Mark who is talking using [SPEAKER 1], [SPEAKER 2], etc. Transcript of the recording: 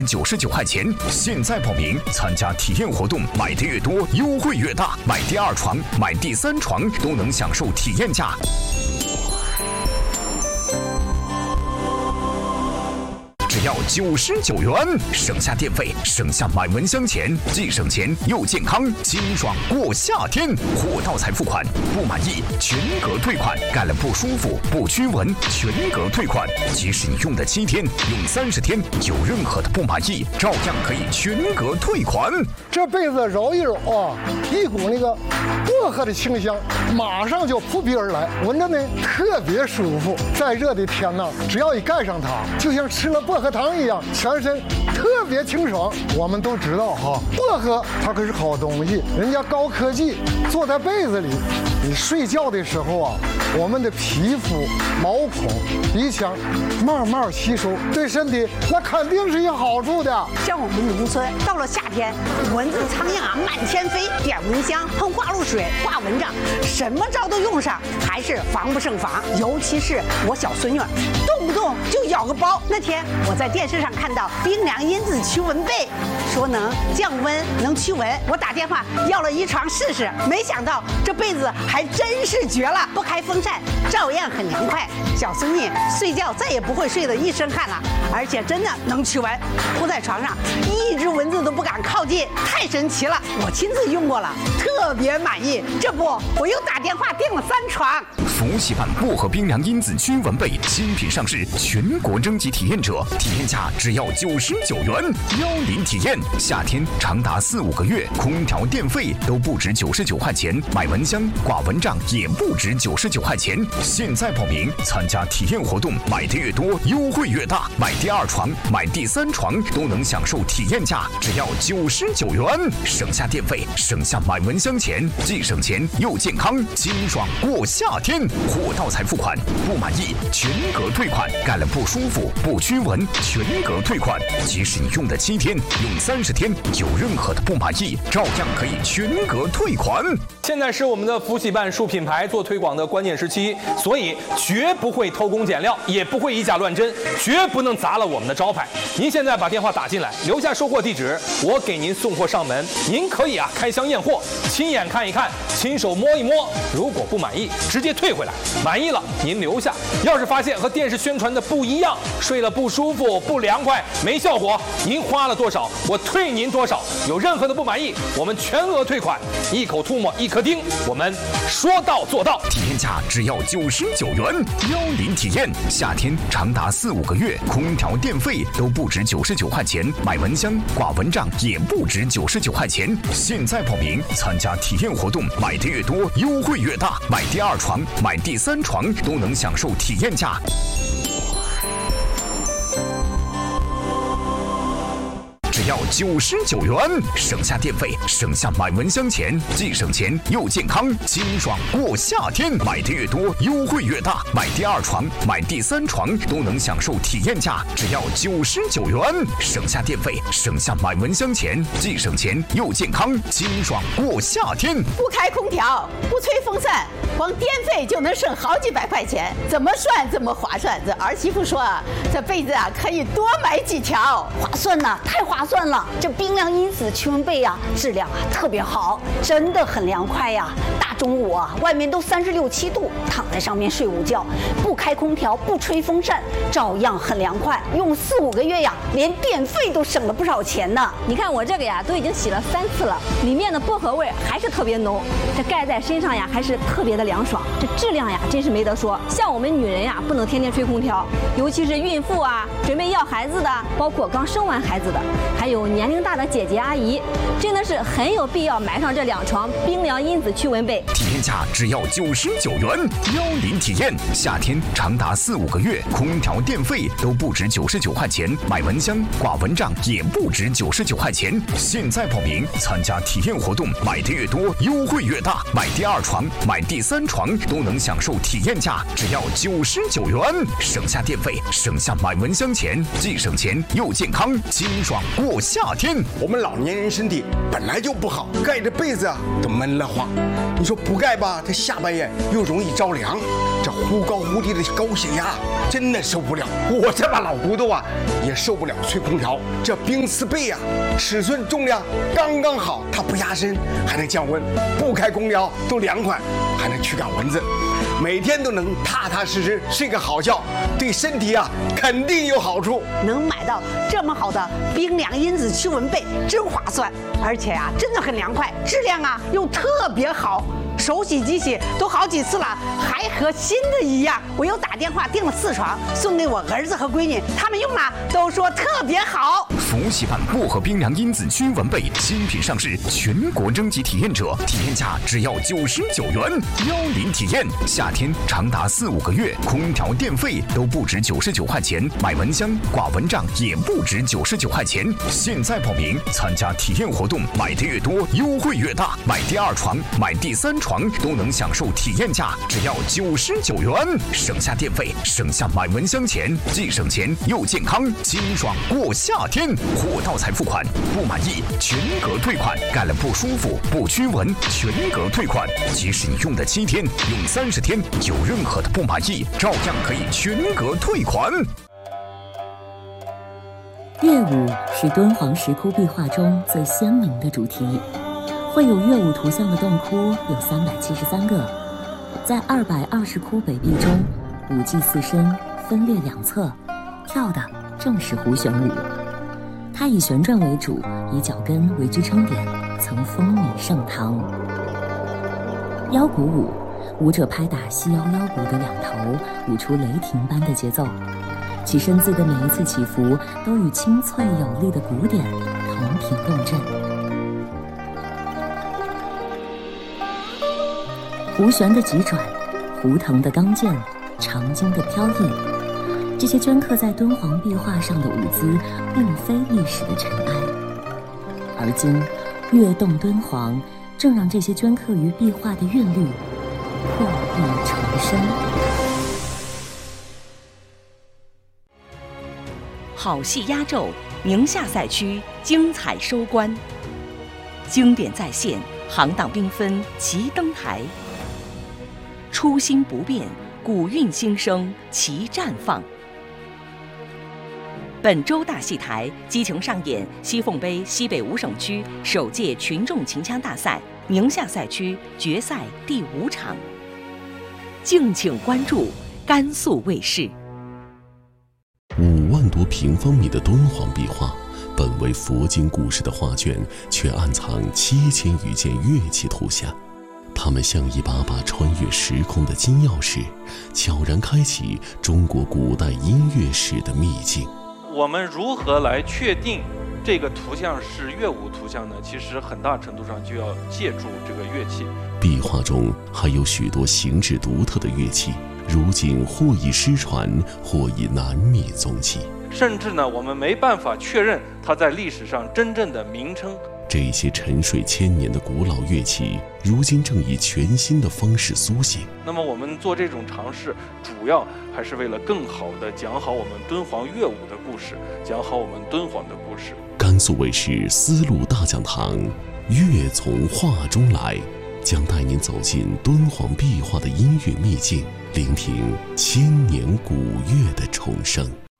[SPEAKER 1] 99块钱，现在报名参加体验活动，买的越多，优惠越大。买第2床、买第3床都能享受体验价。只要99元，省下电费，省下买蚊香钱，既省钱又健康，清爽过夏天。货到才付款，不满意全额退款，盖了不舒服不驱蚊，全额退款。即使你用的7天，用30天，有任何的不满意，照样可以全额退款。
[SPEAKER 2] 这被子揉一揉啊，一股那个薄荷的清香，马上就扑鼻而来，闻着呢特别舒服。再热的天呢，只要一盖上它，就像吃了薄荷糖一样，全身特别清爽。我们都知道哈，薄荷它可是好东西，人家高科技做在被子里，你睡觉的时候啊，我们的皮肤、毛孔、鼻腔慢慢吸收，对身体那肯定是有好处的。
[SPEAKER 3] 像我们农村到了夏天，蚊子苍蝇啊满天飞，点蚊香、喷花露水、挂蚊帐，什么招都用上，还是防不胜防。尤其是我小孙女，动不动就咬个包。那天我在电视上看到冰凉因子驱蚊被，说能降温、能驱蚊，我打电话要了1床试试，没想到这被子还真是绝了，不开风扇照样很凉快。小孙女睡觉再也不会睡得一身汗了，而且真的能驱蚊，铺在床上一只蚊子都不敢靠近，太神奇了！我亲自用过了，特别满意。这不，我又打电话订了3床。
[SPEAKER 1] 福喜版薄荷冰凉因子驱蚊被新品上市，全国征集体验者，体验价只要99元。10体验，夏天长达4-5个月，空调电费都不止99块钱，买蚊香、挂蚊帐也不止99块钱。现在报名参加体验活动，买的越多，优惠越大。买第2床、买第3床都能享受体验价，只要99元，省下电费，省下买蚊香钱，既省钱又健康，清爽过夏天。货到才付款，不满意全额退款，盖了不舒服不驱蚊，全额退款。即使你用的7天，用30天，有任何的不满意，照样可以全额退款。
[SPEAKER 4] 现在是我们的福喜办树品牌做推广的关键时期，所以绝不会偷工减料，也不会以假乱真，绝不能砸了我们的招牌。您现在把电话打进来，留下收货地址，我给您送货上门。您可以开箱验货，亲眼看一看，亲手摸一摸。如果不满意，直接退回来；满意了，您留下。要是发现和电视宣传的不一样，睡了不舒服、不凉快、没效果，您花了多少，我退您多少。有任何的不满意，我们全额退款。一口唾沫一颗钉，我们说到做到。
[SPEAKER 1] 体验价只要99元。10体验，夏天长达4-5个月，空调电费都不止99块钱，买蚊香、挂蚊帐也不止99块钱。现在报名参加体验活动，买的越多，优惠越大。买第2床、买第3床都能享受体验价。只要99元，省下电费，省下买蚊香钱，既省钱又健康，清爽过夏天。买的越多，优惠越大。买第2床、买第3床都能享受体验价，只要99元，省下电费，省下买蚊香钱，既省钱又健康，清爽过夏天。
[SPEAKER 3] 不开空调，不吹风扇，光电费就能省好几百块钱，怎么算怎么划算。这儿媳妇说，这被子可以多买几条，划算呐，太划算了。这冰凉因子驱蚊被质量特别好，真的很凉快呀。大中午外面都36、7度，躺在上面睡午觉，不开空调，不吹风扇，照样很凉快。用4-5个月连电费都省了不少钱呢。
[SPEAKER 5] 你看我这个都已经洗了3次了，里面的薄荷味还是特别浓，这盖在身上还是特别的凉爽，这质量真是没得说。像我们女人不能天天吹空调，尤其是孕妇准备要孩子的，包括刚生完孩子的，还有年龄大的姐姐阿姨，真的是很有必要买上这2床冰凉因子驱蚊被。
[SPEAKER 1] 体验价只要99元。10体验，夏天长达4-5个月，空调电费都不止99块钱，买蚊香、挂蚊帐也不止99块钱。现在报名参加体验活动，买的越多，优惠越大。买第2床、买第3床都能享受体验价，只要99元，省下电费，省下买蚊香钱，既省钱又健康，清爽过夏天。
[SPEAKER 6] 我们老年人身体本来就不好，盖着被子都闷了慌。你说不盖吧，它下半夜又容易着凉。 这忽高忽低的高血压真的受不了。我这把老骨头啊，也受不了吹空调。这冰丝被啊，尺寸重量刚刚好，它不压身，还能降温，不开空调都凉快，还能驱赶蚊子。每天都能踏踏实实睡个好觉，对身体啊肯定有好处。
[SPEAKER 3] 能买到这么好的冰凉因子驱蚊被，真划算，而且啊真的很凉快，质量啊又特别好。手洗机洗都好几次了，还和新的一样。我又打电话订了4床，送给我儿子和闺女，他们用了都说特别好。
[SPEAKER 1] 福喜版薄荷冰凉因子驱蚊被新品上市，全国征集体验者，体验价只要99元，邀您体验。夏天长达4、5个月，空调电费都不止99块钱，买蚊香、挂蚊帐也不止99块钱。现在报名参加体验活动，买的越多，优惠越大。买第2床、买第3床都能享受体验价，只要99元，省下电费，省下买蚊香钱，既省钱又健康，清爽过夏天。货到才付款，不满意全额退款，盖了不舒服不驱蚊，全额退款。即使你用的7天，用30天，有任何的不满意，照样可以全额退款。
[SPEAKER 7] 乐舞是敦煌石窟壁画中最鲜明的主题，绘有乐舞图像的洞窟有373个，在220窟北壁中，5骑4身分列2侧，跳的正是胡旋舞。它以旋转为主，以脚跟为支撑点，曾风靡盛唐。腰鼓舞，舞者拍打细腰腰鼓的2头，舞出雷霆般的节奏，其身姿的每一次起伏都与清脆有力的鼓点同频共振。胡旋的急转，胡腾的刚健，长经的飘逸，这些镌刻在敦煌壁画上的舞姿，并非历史的尘埃。而今，跃动敦煌，正让这些镌刻于壁画的韵律破壁重生。
[SPEAKER 8] 好戏压轴，宁夏赛区精彩收官，经典再现，行当缤纷齐登台。初心不变，古韵新生齐绽放。本周大戏台激情上演西凤杯西北5省区首届群众秦腔大赛宁夏赛区决赛第5场，敬请关注甘肃卫视。
[SPEAKER 9] 5万多平方米的敦煌壁画，本为佛经故事的画卷，却暗藏7000余件乐器图像。它们像一把把穿越时空的金钥匙，悄然开启中国古代音乐史的秘境。
[SPEAKER 10] 我们如何来确定这个图像是乐舞图像呢？其实很大程度上就要借助这个乐器。
[SPEAKER 9] 壁画中还有许多形制独特的乐器，如今或已失传，或已难觅踪迹。
[SPEAKER 10] 甚至呢，我们没办法确认它在历史上真正的名称。
[SPEAKER 9] 这些沉睡1000年的古老乐器，如今正以全新的方式苏醒。
[SPEAKER 10] 那么我们做这种尝试，主要还是为了更好地讲好我们敦煌乐舞的故事，讲好我们敦煌的故事。
[SPEAKER 9] 甘肃卫视丝路大讲堂，乐从画中来，将带您走进敦煌壁画的音乐秘境，聆听1000年古乐的重生。